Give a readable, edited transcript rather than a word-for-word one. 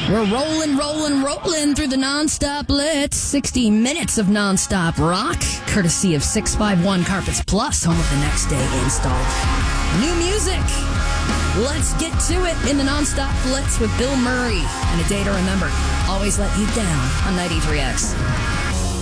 We're rolling through the nonstop blitz. 60 minutes of nonstop rock, courtesy of 651 Carpets Plus, home of the next day install. New music. Let's get to it in the nonstop blitz with Bill Murray and A Day to Remember. Always Let You Down on 93X.